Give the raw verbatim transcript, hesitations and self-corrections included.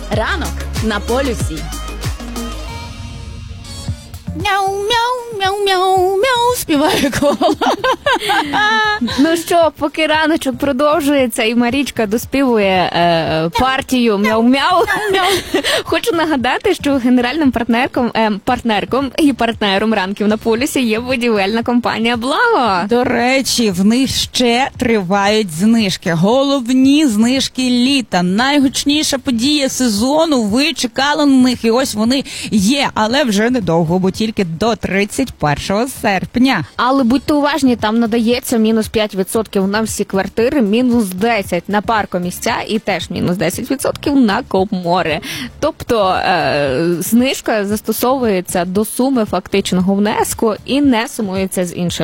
Ранок на полюсі. Мяу-мяу-мяу-мяу-мяу, співає кола. Ну що, поки раночок продовжується і Марічка доспівує е, партію мяу-мяу, хочу нагадати, що генеральним партнерком, е, партнерком і партнером ранків на полюсі є будівельна компанія «Благо». До речі, в них ще тривають знижки. Головні знижки літа. Найгучніша подія сезону. Ви чекали на них, і ось вони є. Але вже недовго, бо тільки до тридцять першого серпня. Але будьте уважні, там надається мінус п'ять відсотків на всі квартири, мінус десять відсотків на паркомісця і теж мінус десять відсотків на Коп-море. Тобто е, знижка застосовується до суми фактичного внеску і не сумується з іншими